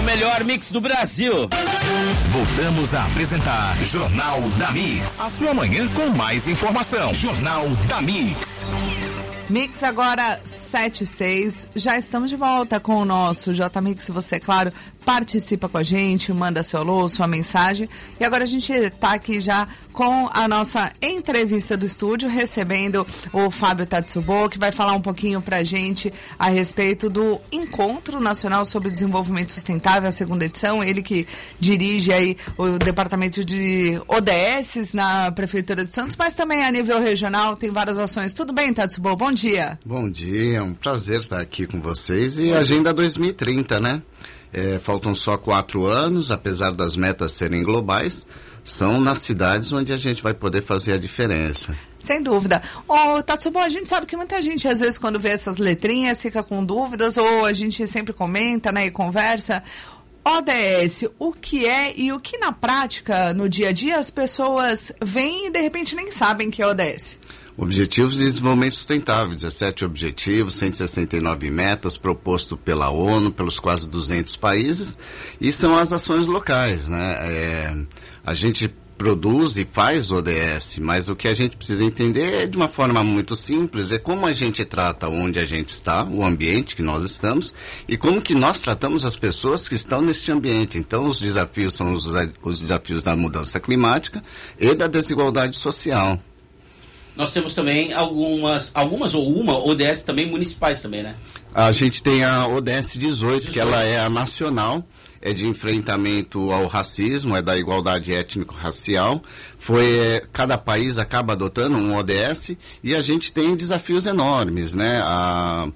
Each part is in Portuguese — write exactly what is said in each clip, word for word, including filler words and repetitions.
melhor mix do Brasil. Voltamos a apresentar Jornal da Mix. A sua manhã com mais informação. Jornal da Mix. Mix agora sete e seis, já estamos de volta com o nosso J Mix. Você, claro, participa com a gente, manda seu alô, sua mensagem. E agora a gente está aqui já com a nossa entrevista do estúdio, recebendo o Fábio Tatsubo, que vai falar um pouquinho pra gente a respeito do Encontro Nacional sobre Desenvolvimento Sustentável, a segunda edição. Ele que dirige aí o departamento de O D S na Prefeitura de Santos, mas também a nível regional tem várias ações. Tudo bem, Tatsubo? Bom dia. Bom dia, é um prazer estar aqui com vocês. E Agenda dois mil e trinta, né? É, faltam só quatro anos, apesar das metas serem globais, são nas cidades onde a gente vai poder fazer a diferença. Sem dúvida. Ô, Tatsubo, a gente sabe que muita gente, às vezes, quando vê essas letrinhas, fica com dúvidas, ou a gente sempre comenta, né, e conversa. O D S, o que é e o que na prática, no dia a dia, as pessoas veem e de repente nem sabem que é O D S? Objetivos de Desenvolvimento Sustentável, dezessete objetivos, cento e sessenta e nove metas, proposto pela ONU, pelos quase duzentos países, e são as ações locais, né? É, a gente produz e faz O D S, mas o que a gente precisa entender é de uma forma muito simples, é como a gente trata onde a gente está, o ambiente que nós estamos, e como que nós tratamos as pessoas que estão neste ambiente. Então, os desafios são os, os desafios da mudança climática e da desigualdade social. Nós temos também algumas, algumas ou uma O D S também municipais também, né? A gente tem a O D S dezoito, que ela é a nacional, é de enfrentamento ao racismo, é da igualdade étnico-racial. Foi, é, cada país acaba adotando um O D S e a gente tem desafios enormes, né? A,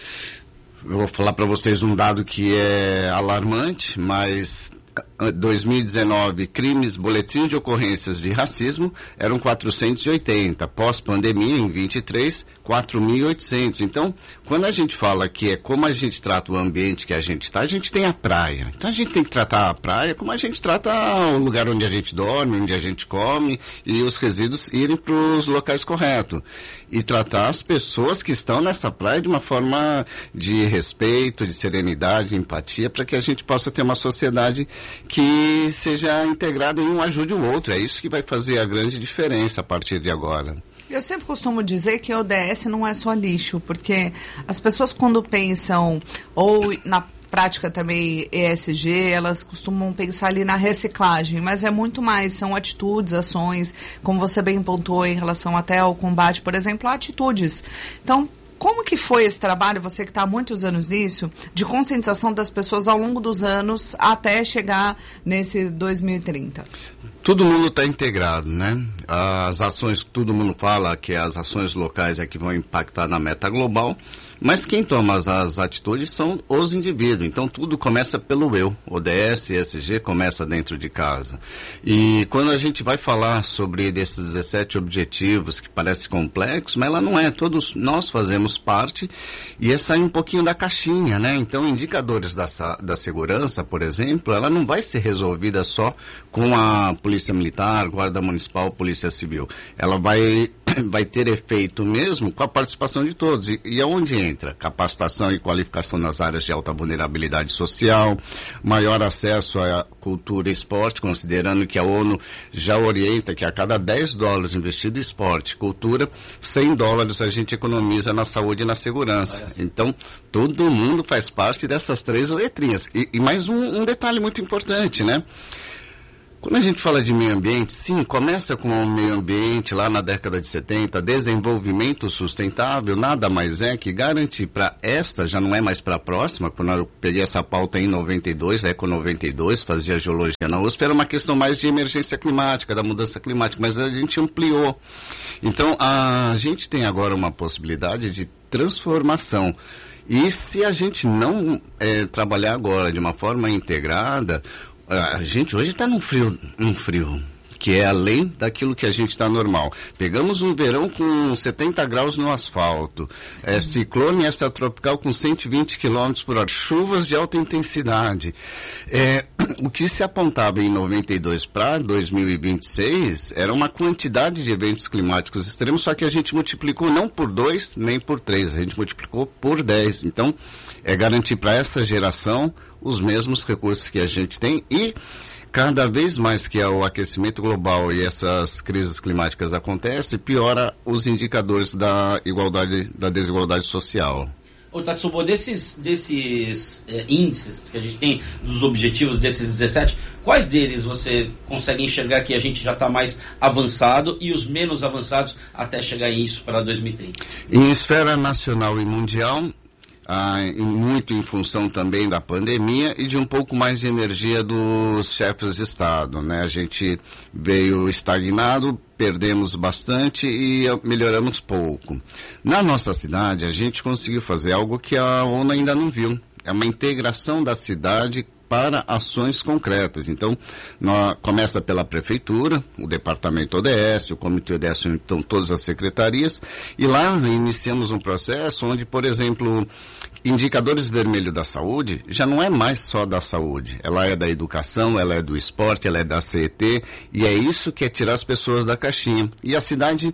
eu vou falar para vocês um dado que é alarmante, mas dois mil e dezenove, crimes, boletins de ocorrências de racismo eram quatrocentos e oitenta. Pós-pandemia, em vinte e três, quatro mil e oitocentos. Então, quando a gente fala que é como a gente trata o ambiente que a gente está, a gente tem a praia. Então, a gente tem que tratar a praia como a gente trata o lugar onde a gente dorme, onde a gente come, e os resíduos irem para os locais corretos. E tratar as pessoas que estão nessa praia de uma forma de respeito, de serenidade, de empatia, para que a gente possa ter uma sociedade que seja integrada em um ajude o outro. É isso que vai fazer a grande diferença a partir de agora. Eu sempre costumo dizer que O D S não é só lixo, porque as pessoas quando pensam, ou na prática também E S G, elas costumam pensar ali na reciclagem, mas é muito mais, são atitudes, ações, como você bem pontuou em relação até ao combate, por exemplo, atitudes. Então, como que foi esse trabalho, você que está há muitos anos nisso, de conscientização das pessoas ao longo dos anos até chegar nesse dois mil e trinta? Todo mundo está integrado, né? As ações, todo mundo fala que as ações locais é que vão impactar na meta global, mas quem toma as, as atitudes são os indivíduos. Então tudo começa pelo eu. O D S, E S G começa dentro de casa. E quando a gente vai falar sobre desses dezessete objetivos, que parece complexo, mas ela não é. Todos nós fazemos parte e é sair um pouquinho da caixinha, né? Então indicadores da, da segurança, por exemplo, ela não vai ser resolvida só com a Polícia Militar, Guarda Municipal, Polícia Civil. Ela vai, vai ter efeito mesmo com a participação de todos. E, e aonde entra? Capacitação e qualificação nas áreas de alta vulnerabilidade social, maior acesso à cultura e esporte, considerando que a ONU já orienta que a cada dez dólares investido em esporte e cultura, cem dólares a gente economiza na saúde e na segurança. Então, todo mundo faz parte dessas três letrinhas. E, e mais um, um detalhe muito importante, né? Quando a gente fala de meio ambiente, sim, começa com o meio ambiente lá na década de setenta, desenvolvimento sustentável, nada mais é que garantir para esta, já não é mais para a próxima, quando eu peguei essa pauta em noventa e dois, Eco noventa e dois, fazia geologia na U S P, era uma questão mais de emergência climática, da mudança climática, mas a gente ampliou. Então, a gente tem agora uma possibilidade de transformação. E se a gente não é, trabalhar agora de uma forma integrada, a gente hoje está num frio, num frio que é além daquilo que a gente está normal. Pegamos um verão com setenta graus no asfalto, é, ciclone extratropical com cento e vinte quilômetros por hora, chuvas de alta intensidade. É, o que se apontava em noventa e dois para dois mil e vinte e seis era uma quantidade de eventos climáticos extremos, só que a gente multiplicou não por dois nem por três, a gente multiplicou por dez. Então, é garantir para essa geração os mesmos recursos que a gente tem e cada vez mais que o aquecimento global e essas crises climáticas acontecem, piora os indicadores da igualdade, da desigualdade social. Ô, Tatsubo, desses, desses é, índices que a gente tem, dos objetivos desses dezessete, quais deles você consegue enxergar que a gente já está mais avançado e os menos avançados até chegar isso para dois mil e trinta? Em esfera nacional e mundial, ah, em, muito em função também da pandemia e de um pouco mais de energia dos chefes de Estado, né? A gente veio estagnado, perdemos bastante e melhoramos pouco. Na nossa cidade, a gente conseguiu fazer algo que a ONU ainda não viu. É uma integração da cidade para ações concretas. Então, nós, começa pela prefeitura, o departamento O D S, o comitê O D S, então todas as secretarias, e lá iniciamos um processo onde, por exemplo, indicadores vermelhos da saúde já não é mais só da saúde, ela é da educação, ela é do esporte, ela é da C E T, e é isso que é tirar as pessoas da caixinha. E a cidade,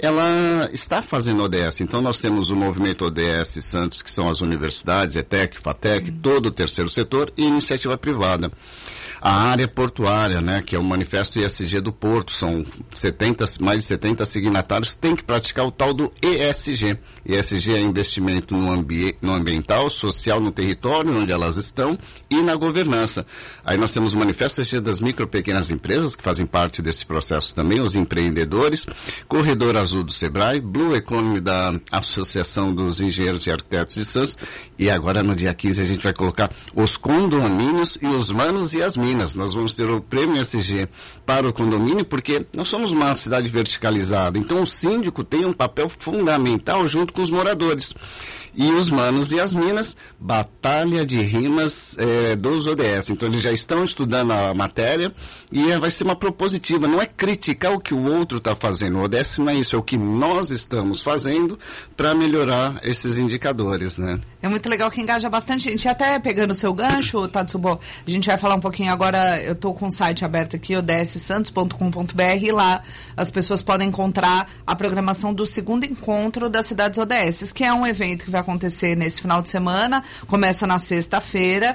ela está fazendo O D S, então nós temos o movimento O D S Santos, que são as universidades, ETEC, FATEC, todo o terceiro setor e iniciativa privada. A área portuária, né, que é o Manifesto I S G do Porto, são setenta, mais de setenta signatários, tem que praticar o tal do E S G. E S G é investimento no, ambi- no ambiental, social, no território onde elas estão e na governança. Aí nós temos o Manifesto E S G das micro e pequenas empresas, que fazem parte desse processo também, os empreendedores, Corredor Azul do Sebrae, Blue Economy da Associação dos Engenheiros e Arquitetos de Santos, e agora no dia quinze a gente vai colocar os condomínios e os manos e as minas. Nós vamos ter o prêmio E S G para o condomínio, porque nós somos uma cidade verticalizada, então o síndico tem um papel fundamental junto com os moradores. E os manos e as minas, batalha de rimas é, dos O D S. Então eles já estão estudando a matéria e é, vai ser uma propositiva, não é criticar o que o outro está fazendo. O O D S não é isso, é o que nós estamos fazendo para melhorar esses indicadores, né? É muito legal que engaja bastante gente. Até pegando o seu gancho, Tatsubo, a gente vai falar um pouquinho agora, eu estou com o site aberto aqui, o d s santos ponto com ponto b r, e lá as pessoas podem encontrar a programação do segundo encontro das cidades O D S, que é um evento que vai acontecer nesse final de semana, começa na sexta-feira,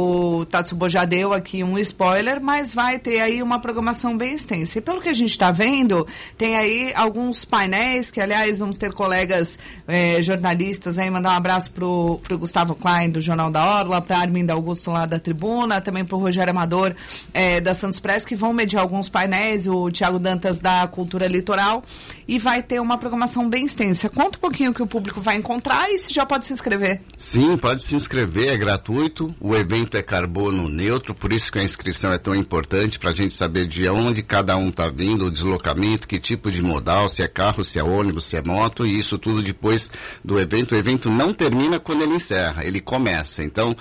o Tatsubo já deu aqui um spoiler, mas vai ter aí uma programação bem extensa. E pelo que a gente está vendo, tem aí alguns painéis, que aliás vamos ter colegas eh, jornalistas aí, mandar um abraço pro para o Gustavo Klein, do Jornal da Orla, para a Arminda Augusto, lá da Tribuna, também para o Rogério Amador, é, da Santos Press, que vão medir alguns painéis, o Tiago Dantas, da Cultura Litoral, e vai ter uma programação bem extensa. Conta um pouquinho o que o público vai encontrar e se já pode se inscrever. Sim, pode se inscrever, é gratuito, o evento é carbono neutro, por isso que a inscrição é tão importante, para a gente saber de onde cada um está vindo, o deslocamento, que tipo de modal, se é carro, se é ônibus, se é moto, e isso tudo depois do evento. O evento não termina quando ele encerra, ele começa. Então,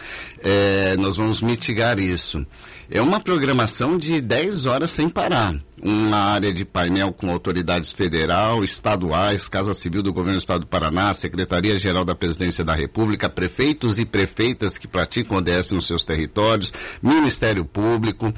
é, nós vamos mitigar isso. É uma programação de dez horas sem parar. Uma área de painel com autoridades federal, estaduais, Casa Civil do Governo do Estado do Paraná, Secretaria-Geral da Presidência da República, prefeitos e prefeitas que praticam O D S nos seus territórios, Ministério Público,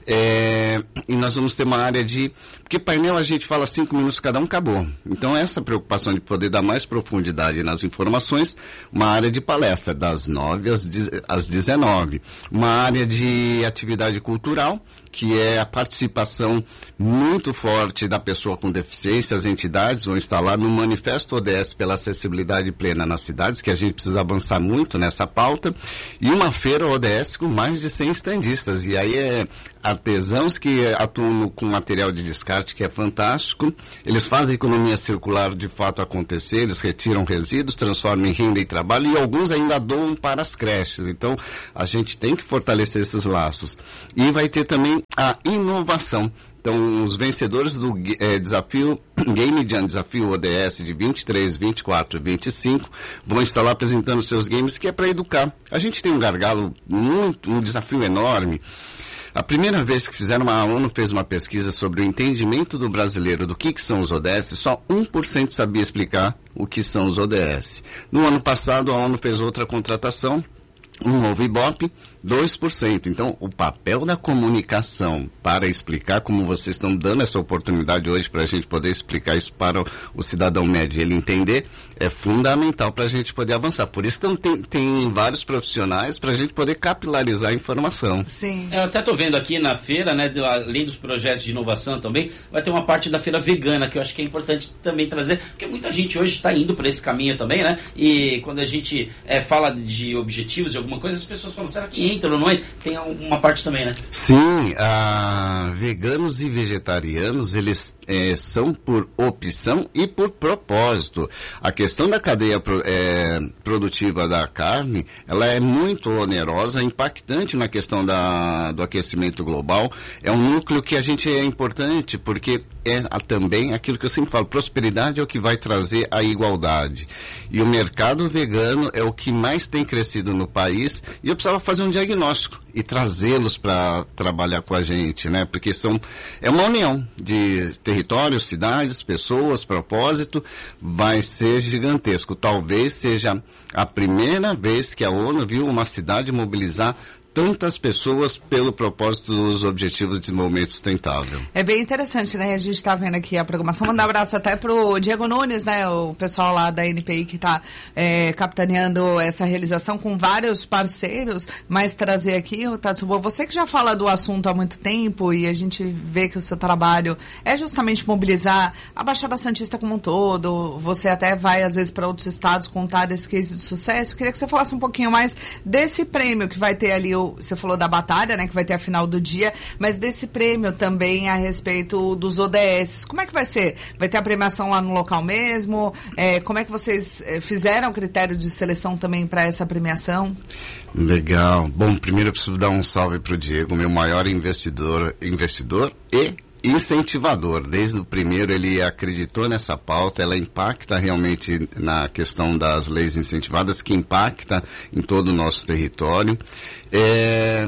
é, e nós vamos ter uma área de... Porque painel a gente fala cinco minutos cada um, acabou. Então essa preocupação de poder dar mais profundidade nas informações, uma área de palestra das nove às dezenove, uma área de atividade cultural, que é a participação muito forte da pessoa com deficiência. As entidades vão estar lá no Manifesto O D S pela acessibilidade plena nas cidades, que a gente precisa avançar muito nessa pauta, e uma feira O D S com mais de cem standistas, e aí é artesãos que atuam com material de descarte, que é fantástico. Eles fazem a economia circular de fato acontecer, eles retiram resíduos, transformam em renda e trabalho, e alguns ainda doam para as creches. Então, a gente tem que fortalecer esses laços. E vai ter também a inovação. Então, os vencedores do é, desafio Game Jam, desafio O D S de vinte e três, vinte e quatro e vinte e cinco, vão estar lá apresentando seus games, que é para educar. A gente tem um gargalo muito, um desafio enorme. A primeira vez que fizeram, a ONU fez uma pesquisa sobre o entendimento do brasileiro do que, que são os O D S, só um por cento sabia explicar o que são os O D S. No ano passado, a ONU fez outra contratação, um novo Ibope, dois por cento. Então, o papel da comunicação para explicar, como vocês estão dando essa oportunidade hoje para a gente poder explicar isso para o, o cidadão médio, ele entender, é fundamental para a gente poder avançar. Por isso então, tem, tem vários profissionais para a gente poder capilarizar a informação. Sim. Eu até estou vendo aqui na feira, né, do, além dos projetos de inovação também, vai ter uma parte da feira vegana, que eu acho que é importante também trazer, porque muita gente hoje está indo para esse caminho também, né? E quando a gente é, fala de objetivos, de alguma coisa, as pessoas falam, será que entra ou não entra? Tem uma parte também, né? Sim, a, veganos e vegetarianos, eles é, são por opção e por propósito. A questão da cadeia pro, é, produtiva da carne, ela é muito onerosa, impactante na questão da, do aquecimento global. É um núcleo que a gente é importante, porque é a, também aquilo que eu sempre falo, prosperidade é o que vai trazer a igualdade. E o mercado vegano é o que mais tem crescido no país, e eu precisava fazer um diagnóstico e trazê-los para trabalhar com a gente, né? Porque são, é uma união de territórios, cidades, pessoas, propósito, vai ser gigantesco. Talvez seja a primeira vez que a ONU viu uma cidade mobilizar tantas pessoas pelo propósito dos Objetivos de Desenvolvimento Sustentável. É bem interessante, né? A gente está vendo aqui a programação. Mandar um abraço até pro Diego Nunes, né? O pessoal lá da N P I que está é, capitaneando essa realização com vários parceiros, mas trazer aqui, o Tatsubo, você que já fala do assunto há muito tempo e a gente vê que o seu trabalho é justamente mobilizar a Baixada Santista como um todo, você até vai às vezes para outros estados contar desse case de sucesso. Eu queria que você falasse um pouquinho mais desse prêmio que vai ter ali o você falou da batalha, né, que vai ter a final do dia, mas desse prêmio também a respeito dos O D S. Como é que vai ser? Vai ter a premiação lá no local mesmo? É, como é que vocês fizeram o critério de seleção também para essa premiação? Legal. Bom, primeiro eu preciso dar um salve para o Diego, meu maior investidor, investidor e incentivador. Desde o primeiro ele acreditou nessa pauta, ela impacta realmente na questão das leis incentivadas, que impacta em todo o nosso território. É,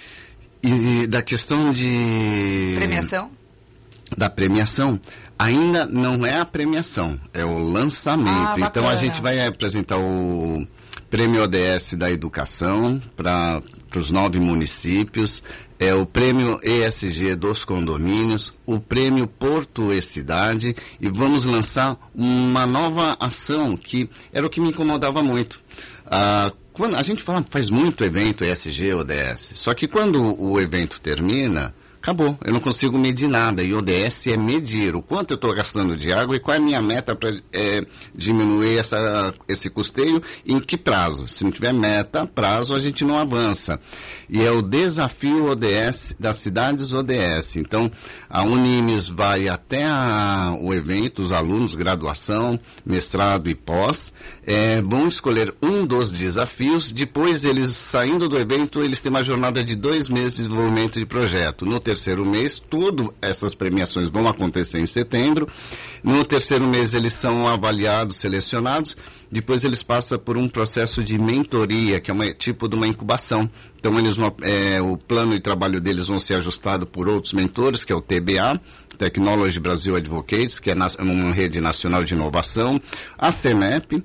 e da questão de... Premiação? Da premiação, ainda não é a premiação, é o lançamento. Ah, então a gente vai apresentar o Prêmio O D S da Educação para os nove municípios, é o Prêmio E S G dos condomínios, o Prêmio Porto e Cidade, e vamos lançar uma nova ação que era o que me incomodava muito. Ah, quando a gente fala, faz muito evento E S G, O D S, só que quando o evento termina, acabou, eu não consigo medir nada, e o O D S é medir o quanto eu estou gastando de água e qual é a minha meta para é, diminuir essa, esse custeio e em que prazo. Se não tiver meta, prazo, a gente não avança. E é o desafio O D S das cidades O D S. Então, a Unimes vai até a, o evento, os alunos, graduação, mestrado e pós, é, vão escolher um dos desafios, depois eles, saindo do evento, eles têm uma jornada de dois meses de desenvolvimento de projeto. No terceiro mês, tudo essas premiações vão acontecer em setembro. No terceiro mês, eles são avaliados, selecionados. Depois, eles passam por um processo de mentoria, que é uma, tipo de uma incubação. Então, eles vão, é, o plano de trabalho deles vão ser ajustado por outros mentores, que é o T B A, Technology Brasil Advocates, que é na, uma rede nacional de inovação, a CEMEP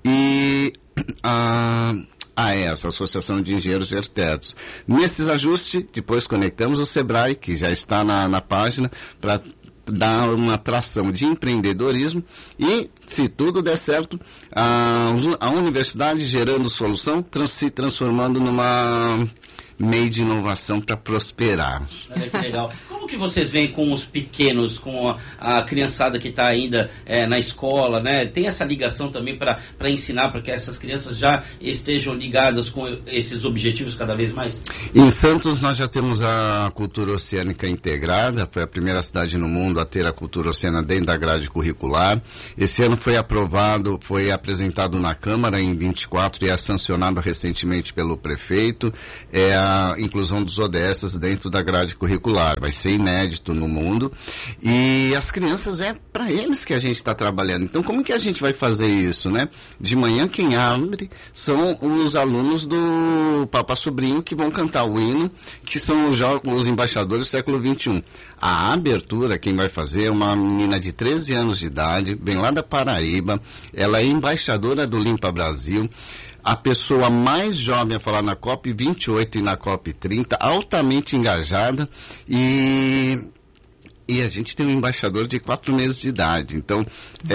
e a... a essa Associação de Engenheiros e Arquitetos. Nesses ajustes, depois conectamos o SEBRAE, que já está na, na página, para dar uma tração de empreendedorismo e, se tudo der certo, a, a universidade gerando solução, trans, se transformando numa meio de inovação para prosperar. Olha que legal. Como que vocês veem com os pequenos, com a, a criançada que está ainda é, na escola, né? Tem essa ligação também para ensinar, para que essas crianças já estejam ligadas com esses objetivos cada vez mais? Em Santos nós já temos a cultura oceânica integrada, foi a primeira cidade no mundo a ter a cultura oceana dentro da grade curricular. Esse ano foi aprovado, foi apresentado na Câmara em vinte e quatro e é sancionado recentemente pelo prefeito, é a inclusão dos O D S dentro da grade curricular. Vai ser inédito no mundo. E as crianças, é para eles que a gente está trabalhando. Então, como que a gente vai fazer isso, né? De manhã, quem abre são os alunos do Papa Sobrinho que vão cantar o hino, que são os, os embaixadores do século vinte e um. A abertura, quem vai fazer é uma menina de treze anos de idade, vem lá da Paraíba. Ela é embaixadora do Limpa Brasil. a pessoa mais jovem a falar na COP vinte e oito e na COP trinta, altamente engajada, e... E a gente tem um embaixador de quatro meses de idade. Então,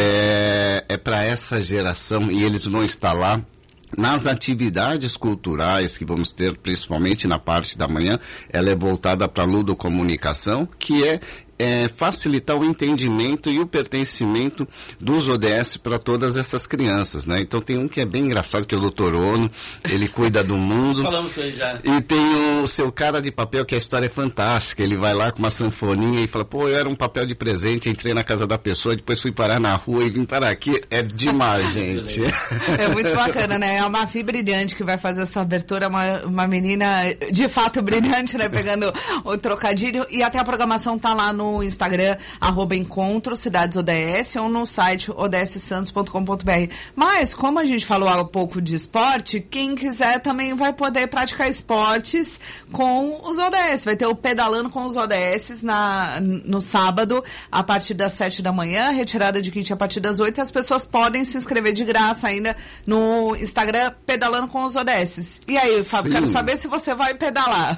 é, é para essa geração, e eles vão estar lá nas atividades culturais que vamos ter, principalmente na parte da manhã. Ela é voltada para a ludocomunicação, que é, é facilitar o entendimento e o pertencimento dos O D S para todas essas crianças, né? Então tem um que é bem engraçado, que é o doutor Ono, ele cuida do mundo. Falamos com ele já. E tem o seu cara de papel, que a história é fantástica. Ele vai lá com uma sanfoninha e fala, pô, eu era um papel de presente, entrei na casa da pessoa, depois fui parar na rua e vim parar aqui. É demais, gente. É muito bacana, né? É uma Mafi Brilhante que vai fazer essa abertura, uma, uma menina de fato brilhante, né? Pegando o trocadilho. E até a programação tá lá no Instagram, arroba Encontro Cidades O D S, ou no site o d s santos ponto com ponto b r. Mas, como a gente falou há pouco de esporte, quem quiser também vai poder praticar esportes com os O D S. Vai ter o Pedalando com os O D S na, no sábado, a partir das sete da manhã, retirada de kit a partir das oito. As pessoas podem se inscrever de graça ainda no Instagram, Pedalando com os O D S. E aí, Fábio, Sim. quero saber se você vai pedalar.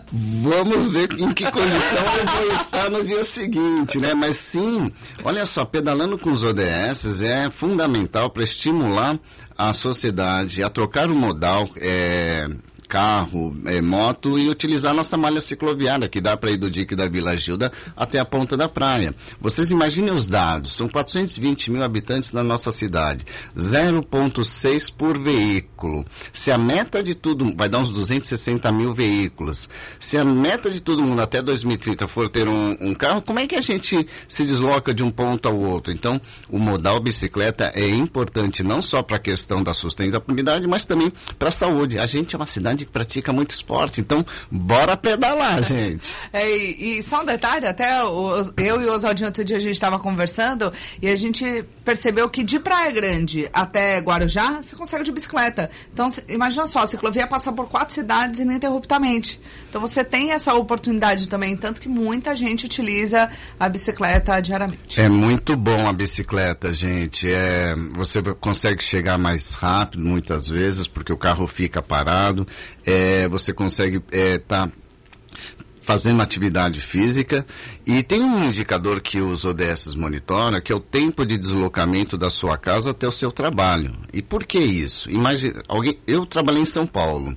Vamos ver em que condição eu vou estar no dia seguinte, né? Mas sim, olha só, pedalando com os O D S é fundamental para estimular a sociedade a trocar o modal, é, carro, é, moto, e utilizar a nossa malha cicloviária, que dá para ir do dique da Vila Gilda até a ponta da praia. Vocês imaginem os dados, são quatrocentos e vinte mil habitantes na nossa cidade, zero vírgula seis por veículo. Se a meta de tudo, vai dar uns duzentos e sessenta mil veículos, se a meta de todo mundo até dois mil e trinta for ter um, um carro, como é que a gente se desloca de um ponto ao outro? Então, o modal bicicleta é importante não só para a questão da sustentabilidade, mas também para a saúde. A gente é uma cidade que pratica muito esporte, então bora pedalar, gente. É, e, e só um detalhe, até o, eu e o Oswaldinho outro dia a gente estava conversando e a gente percebeu que de Praia Grande até Guarujá você consegue de bicicleta. Então, imagina só, a ciclovia passa por quatro cidades ininterruptamente. Então você tem essa oportunidade também, tanto que muita gente utiliza a bicicleta diariamente. É muito bom a bicicleta, gente. É, você consegue chegar mais rápido muitas vezes, porque o carro fica parado. É, você consegue estar é, tá fazendo atividade física, e tem um indicador que os O D S monitoram, que é o tempo de deslocamento da sua casa até o seu trabalho. E por que isso? Imagina, alguém, eu trabalhei em São Paulo.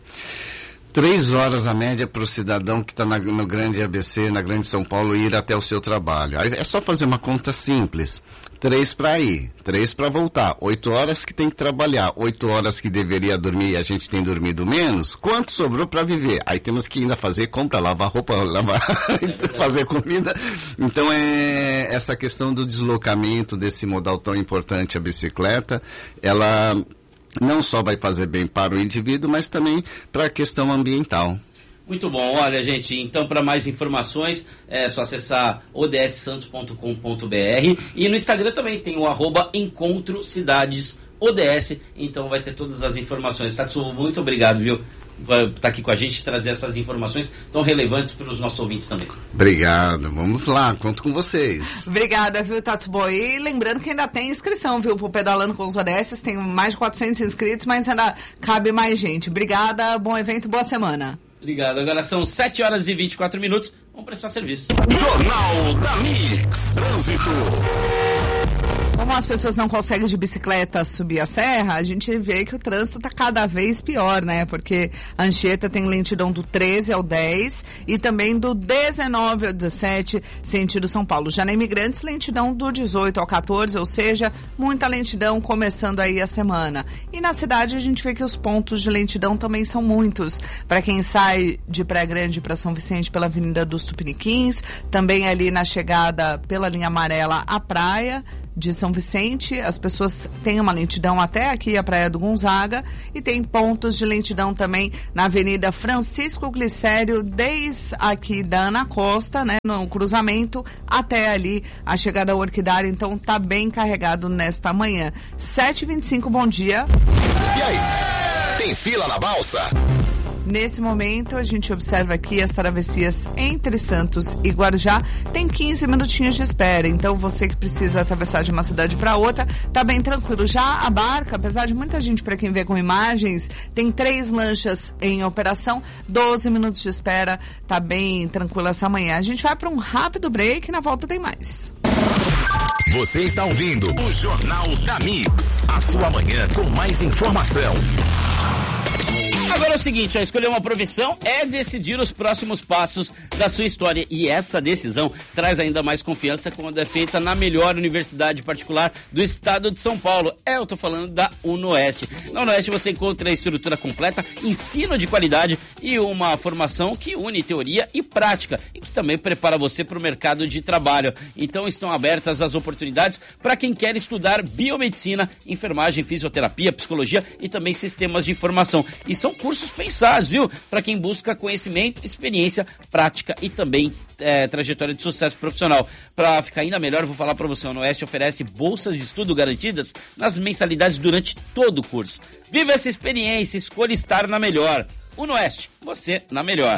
Três horas a média para o cidadão que está no grande A B C, na grande São Paulo, ir até o seu trabalho. Aí é só fazer uma conta simples. Três para ir, três para voltar. Oito horas que tem que trabalhar, oito horas que deveria dormir e a gente tem dormido menos. Quanto sobrou para viver? Aí temos que ainda fazer compra, lavar roupa, lavar, fazer comida. Então é essa questão do deslocamento desse modal tão importante, a bicicleta, ela não só vai fazer bem para o indivíduo, mas também para a questão ambiental. Muito bom, olha, gente, então para mais informações é só acessar o d s santos ponto com ponto b r, e no Instagram também tem o arroba Encontro Cidades O D S, então vai ter todas as informações. Tatsuo, muito obrigado, viu, por estar aqui com a gente e trazer essas informações tão relevantes para os nossos ouvintes também. Obrigado, vamos lá, conto com vocês. Obrigada, viu, Tatsubo? E lembrando que ainda tem inscrição, viu, pro Pedalando com os O D S, tem mais de quatrocentos inscritos, mas ainda cabe mais gente. Obrigada, bom evento, boa semana. Obrigado. Agora são sete horas e vinte e quatro minutos. Vamos prestar serviço. Jornal da Mix. Trânsito. Como as pessoas não conseguem de bicicleta subir a serra, a gente vê que o trânsito está cada vez pior, né? Porque a Anchieta tem lentidão do treze ao dez e também do dezenove ao dezessete, sentido São Paulo. Já na Imigrantes, lentidão do dezoito ao quatorze, ou seja, muita lentidão começando aí a semana. E na cidade a gente vê que os pontos de lentidão também são muitos. Para quem sai de Praia Grande para São Vicente pela Avenida dos Tupiniquins, também ali na chegada pela linha amarela à praia de São Vicente, as pessoas têm uma lentidão até aqui a Praia do Gonzaga, e tem pontos de lentidão também na Avenida Francisco Glicério, desde aqui da Ana Costa, né, no cruzamento, até ali a chegada ao Orquidário. Então tá bem carregado nesta manhã. sete e vinte e cinco, bom dia. E aí, tem fila na balsa? Nesse momento, a gente observa aqui as travessias entre Santos e Guarujá, tem quinze minutinhos de espera, então você que precisa atravessar de uma cidade para outra, tá bem tranquilo. Já a barca, apesar de muita gente, para quem vê com imagens, tem três lanchas em operação, doze minutos de espera, tá bem tranquilo essa manhã. A gente vai para um rápido break e na volta tem mais. Você está ouvindo o Jornal da Mix, a sua manhã com mais informação. Agora é o seguinte, a escolher uma profissão é decidir os próximos passos da sua história, e essa decisão traz ainda mais confiança quando é feita na melhor universidade particular do estado de São Paulo. É, eu tô falando da UnoOeste. Na UnoOeste você encontra a estrutura completa, ensino de qualidade e uma formação que une teoria e prática e que também prepara você para o mercado de trabalho. Então estão abertas as oportunidades para quem quer estudar biomedicina, enfermagem, fisioterapia, psicologia e também sistemas de informação. E são cursos pensados, viu? Para quem busca conhecimento, experiência, prática e também é, trajetória de sucesso profissional. Para ficar ainda melhor, eu vou falar para você, a UnoOeste oferece bolsas de estudo garantidas nas mensalidades durante todo o curso. Viva essa experiência, escolha estar na melhor. UnoOeste, você na melhor.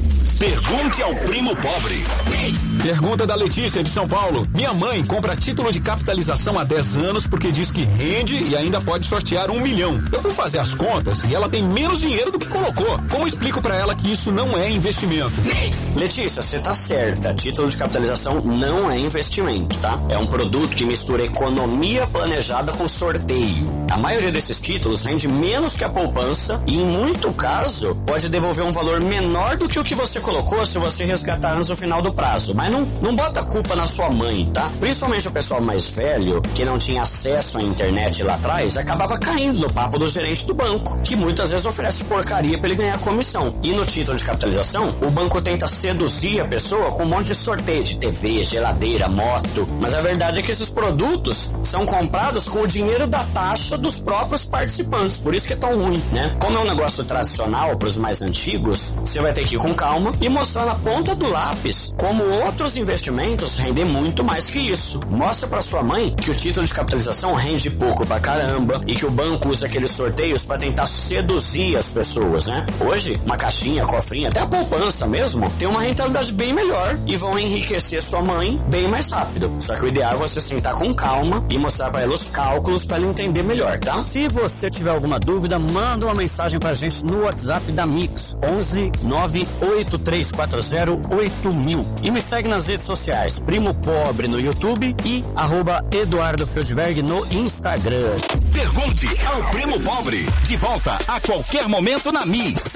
Pergunte ao primo pobre. Pergunta da Letícia de São Paulo. Minha mãe compra título de capitalização há dez anos porque diz que rende e ainda pode sortear um milhão. Eu fui fazer as contas e ela tem menos dinheiro do que colocou. Como explico pra ela que isso não é investimento? Letícia, você tá certa. Título de capitalização não é investimento, tá? É um produto que mistura economia planejada com sorteio. A maioria desses títulos rende menos que a poupança e, em muito caso, pode devolver um valor menor do que o que você colocou se você resgatar antes do final do prazo. Mas não, não bota a culpa na sua mãe, tá? Principalmente o pessoal mais velho, que não tinha acesso à internet lá atrás, acabava caindo no papo do gerente do banco, que muitas vezes oferece porcaria pra ele ganhar comissão. E no título de capitalização, o banco tenta seduzir a pessoa com um monte de sorteio de T V, geladeira, moto. Mas a verdade é que esses produtos são comprados com o dinheiro da taxa dos próprios participantes. Por isso que é tão ruim, né? Como é um negócio tradicional pros mais antigos, você vai ter que ir com calma e mostrar na ponta do lápis como outros investimentos rendem muito mais que isso. Mostra pra sua mãe que o título de capitalização rende pouco pra caramba e que o banco usa aqueles sorteios pra tentar seduzir as pessoas, né? Hoje, uma caixinha, cofrinha, até a poupança mesmo, tem uma rentabilidade bem melhor e vão enriquecer sua mãe bem mais rápido. Só que o ideal é você sentar com calma e mostrar pra ela os cálculos pra ela entender melhor, tá? Se você tiver alguma dúvida, manda uma mensagem pra gente no WhatsApp da Mix, onze nove oito três quatro zero oito mil. E me segue nas redes sociais, Primo Pobre no YouTube e arroba Eduardo Feldberg no Instagram. Pergunte ao Primo Pobre. De volta a qualquer momento na Mix.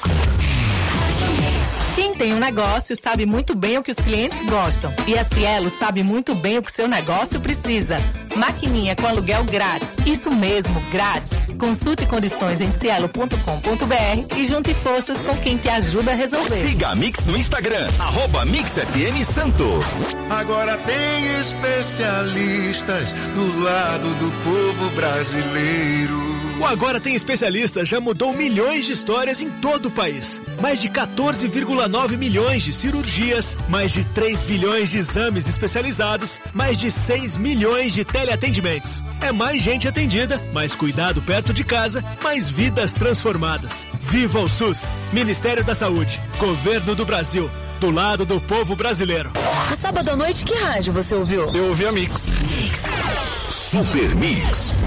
Quem tem um negócio sabe muito bem o que os clientes gostam. E a Cielo sabe muito bem o que seu negócio precisa. Maquininha com aluguel grátis. Isso mesmo, grátis. Consulte condições em cielo ponto com ponto br e junte forças com quem te ajuda a resolver. Siga a Mix no Instagram, arroba Mix F M Santos. Agora tem especialistas do lado do povo brasileiro. O Agora Tem Especialista já mudou milhões de histórias em todo o país. Mais de quatorze vírgula nove milhões de cirurgias, mais de três bilhões de exames especializados, mais de seis milhões de teleatendimentos. É mais gente atendida, mais cuidado perto de casa, mais vidas transformadas. Viva o SUS! Ministério da Saúde, Governo do Brasil, do lado do povo brasileiro. No sábado à noite, que rádio você ouviu? Eu ouvi a Mix. Mix. Super Mix.